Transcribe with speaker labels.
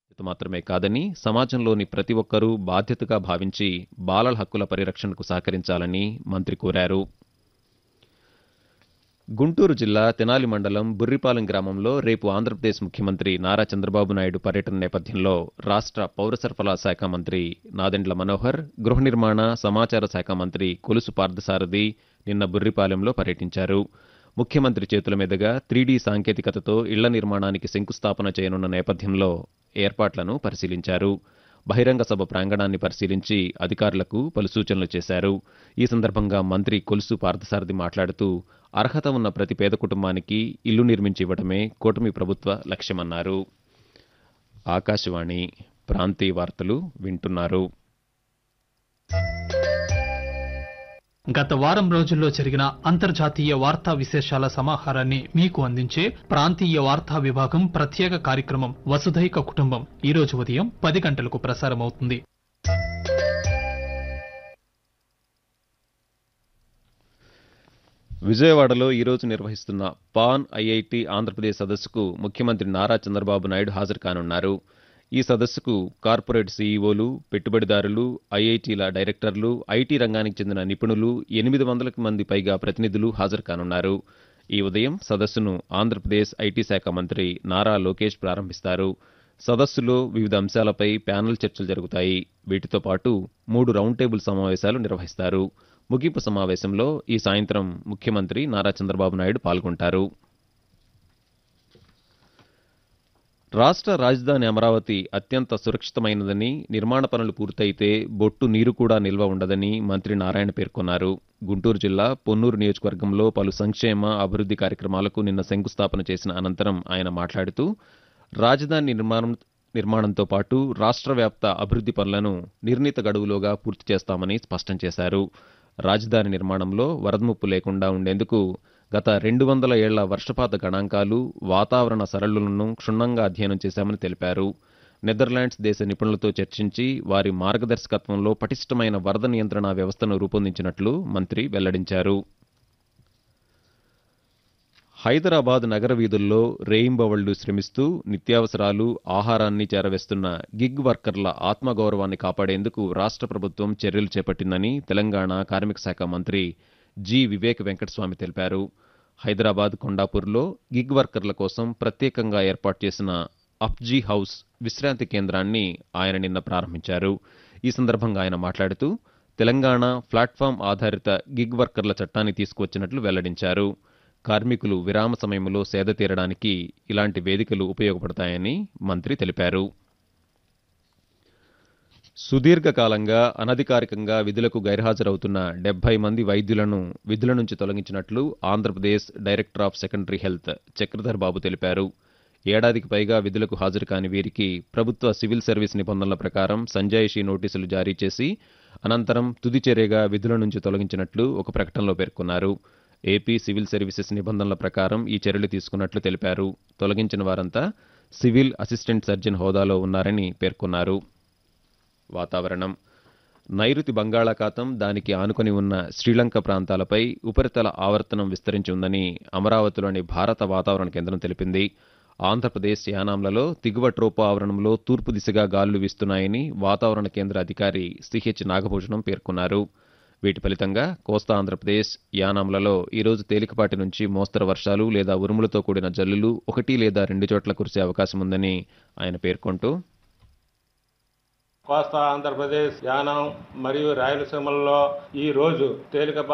Speaker 1: మాత్రమే కాదని సమాజంలోని ప్రతి ఒక్కరూ బాధ్యతగా భావించి బాలల హక్కుల పరిరక్షణకు సహకరించాలని మంత్రి కోరారు. గుంటూరు జిల్లా తెనాలి మండలం బుర్రిపాలెం గ్రామంలో రేపు ఆంధ్రప్రదేశ్ ముఖ్యమంత్రి నారా చంద్రబాబు నాయుడు పర్యటన నేపథ్యంలో రాష్ట్ర పౌర సరఫరాల శాఖ మంత్రి నాదెండ్ల మనోహర్, గృహ నిర్మాణ సమాచార శాఖ మంత్రి కొలుసు పార్థసారథి నిన్న బుర్రిపాలెంలో పర్యటించారు. ముఖ్యమంత్రి చేతుల మీదుగా 3D సాంకేతికతతో ఇళ్ల నిర్మాణానికి శంకుస్థాపన చేయనున్న నేపథ్యంలో ఏర్పాట్లను పరిశీలించారు. బహిరంగ సభ ప్రాంగణాన్ని పరిశీలించి అధికారులకు పలు సూచనలు చేశారు. ఈ సందర్భంగా మంత్రి కొలుసు పార్థసారథి మాట్లాడుతూ అర్హత ఉన్న ప్రతి పేద కుటుంబానికి ఇల్లు నిర్మించి ఇవ్వడమే కూటమి ప్రభుత్వ లక్ష్యమన్నారు. ఆకాశవాణి ప్రాంతీయ వార్తలు వింటున్నారు.
Speaker 2: గత వారం రోజుల్లో జరిగిన అంతర్జాతీయ వార్తా విశేషాల సమాహారాన్ని మీకు అందించే ప్రాంతీయ వార్తా విభాగం ప్రత్యేక కార్యక్రమం వసుధైక కుటుంబం ఈ రోజు ఉదయం 10 గంటలకు ప్రసారమవుతుంది.
Speaker 1: విజయవాడలో ఈరోజు నిర్వహిస్తున్న పాన్ ఐఐటి ఆంధ్రప్రదేశ్ సదస్సుకు ముఖ్యమంత్రి నారా చంద్రబాబు నాయుడు హాజరు కానున్నారు. ఈ సదస్సుకు కార్పొరేట్ సీఈఓలు, పెట్టుబడిదారులు, ఐఐటీల డైరెక్టర్లు, ఐటీ రంగానికి చెందిన నిపుణులు 800 మంది పైగా ప్రతినిధులు హాజరు కానున్నారు. ఈ ఉదయం సదస్సును ఆంధ్రప్రదేశ్ ఐటీ శాఖ మంత్రి నారా లోకేష్ ప్రారంభిస్తారు. సదస్సులో వివిధ అంశాలపై ప్యానెల్ చర్చలు జరుగుతాయి. వీటితో పాటు 3 రౌండ్ టేబుల్ సమావేశాలు నిర్వహిస్తారు. ముగింపు సమావేశంలో ఈ సాయంత్రం ముఖ్యమంత్రి నారా చంద్రబాబు నాయుడు పాల్గొంటారు. రాష్ట్ర రాజధాని అమరావతి అత్యంత సురక్షితమైనదని, నిర్మాణ పనులు పూర్తయితే బొట్టు నీరు కూడా నిల్వ ఉండదని మంత్రి నారాయణ పేర్కొన్నారు. గుంటూరు జిల్లా పొన్నూరు నియోజకవర్గంలో పలు సంక్షేమ, అభివృద్ధి కార్యక్రమాలకు నిన్న శంకుస్థాపన చేసిన అనంతరం ఆయన మాట్లాడుతూ రాజధాని నిర్మాణంతో పాటు రాష్ట్ర వ్యాప్త అభివృద్ధి పనులను నిర్ణీత గడువులోగా పూర్తి చేస్తామని స్పష్టం చేశారు. రాజధాని నిర్మాణంలో వరద ముప్పు లేకుండా ఉండేందుకు గత 200 ఏళ్ల వర్షపాత గణాంకాలు, వాతావరణ సరళులను క్షుణ్ణంగా అధ్యయనం చేశామని తెలిపారు. నెదర్లాండ్స్ దేశ నిపుణులతో చర్చించి వారి మార్గదర్శకత్వంలో పటిష్టమైన వరద నియంత్రణ వ్యవస్థను రూపొందించినట్లు మంత్రి వెల్లడించారు. హైదరాబాద్ నగర వీధుల్లో రేయింబవళ్లు శ్రమిస్తూ నిత్యావసరాలు, ఆహారాన్ని చేరవేస్తున్న గిగ్ వర్కర్ల ఆత్మగౌరవాన్ని కాపాడేందుకు రాష్ట్ర ప్రభుత్వం చర్యలు చేపట్టిందని తెలంగాణ కార్మిక శాఖ మంత్రి జి. వివేక్ వెంకటస్వామి తెలిపారు. హైదరాబాద్ కొండాపూర్లో గిగ్ వర్కర్ల కోసం ప్రత్యేకంగా ఏర్పాటు చేసిన అప్జీ హౌస్ విశ్రాంతి కేంద్రాన్ని ఆయన నిన్న ప్రారంభించారు. ఈ సందర్భంగా ఆయన మాట్లాడుతూ తెలంగాణ ప్లాట్ఫామ్ ఆధారిత గిగ్ వర్కర్ల చట్టాన్ని తీసుకువచ్చినట్లు వెల్లడించారు. కార్మికులు విరామ సమయంలో సేద తీరడానికి ఇలాంటి వేదికలు ఉపయోగపడతాయని మంత్రి తెలిపారు. సుదీర్ఘకాలంగా అనధికారికంగా విధులకు గైర్హాజరవుతున్న 70 మంది వైద్యులను విధుల నుంచి తొలగించినట్లు Andhra Pradesh director of secondary health Chakradhar బాబు తెలిపారు. ఏడాదికి పైగా విధులకు హాజరు కాని వీరికి ప్రభుత్వ సివిల్ సర్వీస్ నిబంధనల ప్రకారం సంజాయిషీ నోటీసులు జారీ చేసి అనంతరం తుది చర్యగా విధుల నుంచి తొలగించినట్లు ఒక ప్రకటనలో పేర్కొన్నారు. ఏపీ సివిల్ సర్వీసెస్ నిబంధనల ప్రకారం ఈ చర్యలు తీసుకున్నట్లు తెలిపారు. తొలగించిన వారంతా సివిల్ అసిస్టెంట్ సర్జన్ హోదాలో ఉన్నారని పేర్కొన్నారు. వాతావరణం. నైరుతి బంగాళాఖాతం, దానికి ఆనుకొని ఉన్న శ్రీలంక ప్రాంతాలపై ఉపరితల ఆవర్తనం విస్తరించి ఉందని అమరావతిలోని భారత వాతావరణ కేంద్రం తెలిపింది. ఆంధ్రప్రదేశ్ యానాంలలో దిగువ ట్రోపో ఆవరణంలో తూర్పు దిశగా గాలులు వీస్తున్నాయని వాతావరణ కేంద్ర అధికారి సిహెచ్ నాగభూషణం పేర్కొన్నారు. వీటి ఫలితంగా కోస్తా ఆంధ్రప్రదేశ్, యానాంలలో ఈరోజు తేలికపాటి నుంచి మోస్తరు వర్షాలు లేదా ఉరుములతో కూడిన జల్లులు 1 లేదా 2 చోట్ల కురిసే అవకాశం ఉందని ఆయన పేర్కొంటూ
Speaker 3: కోస్తా ఆంధ్రప్రదేశ్, యానాం మరియు రాయలసీమల్లో ఈ రోజు తేలికపాటి